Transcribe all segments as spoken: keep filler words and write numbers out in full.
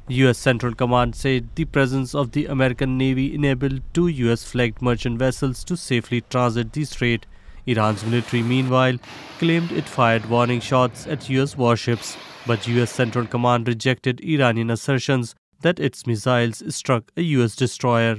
U S Central Command said the presence of the American Navy enabled two U S-flagged merchant vessels to safely transit the strait. Iran's military, meanwhile, claimed it fired warning shots at U S warships, but U S Central Command rejected Iranian assertions that its missiles struck a U S destroyer.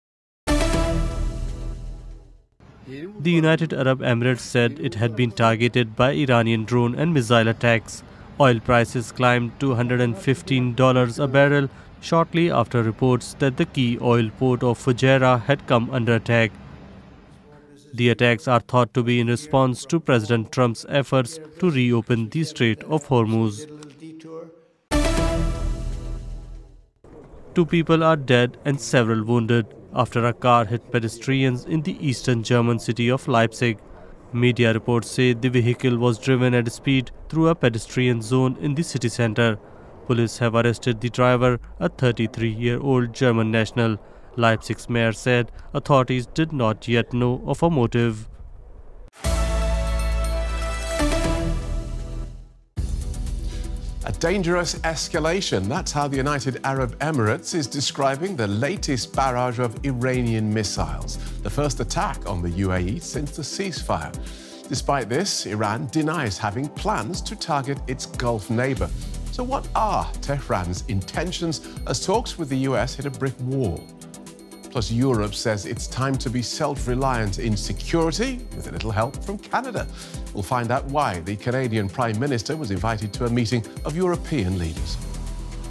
The United Arab Emirates said it had been targeted by Iranian drone and missile attacks. Oil prices climbed to one hundred fifteen dollars a barrel shortly after reports that the key oil port of Fujairah had come under attack. The attacks are thought to be in response to President Trump's efforts to reopen the Strait of Hormuz. Two people are dead and several wounded after a car hit pedestrians in the eastern German city of Leipzig. Media reports say the vehicle was driven at speed through a pedestrian zone in the city center. Police have arrested the driver, a thirty-three-year-old German national. Leipzig's mayor said authorities did not yet know of a motive. A dangerous escalation. That's how the United Arab Emirates is describing the latest barrage of Iranian missiles, the first attack on the U A E since the ceasefire. Despite this, Iran denies having plans to target its Gulf neighbor. So what are Tehran's intentions as talks with the U S hit a brick wall? Plus, Europe says it's time to be self-reliant in security with a little help from Canada. We'll find out why the Canadian Prime Minister was invited to a meeting of European leaders.